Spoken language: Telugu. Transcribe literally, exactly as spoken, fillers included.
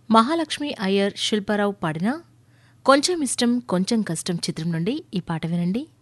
మహాలక్ష్మి అయ్యర్ శిల్పారావు పాడిన కొంచెం ఇష్టం కొంచెం కష్టం చిత్రం నుండి ఈ పాట వినండి.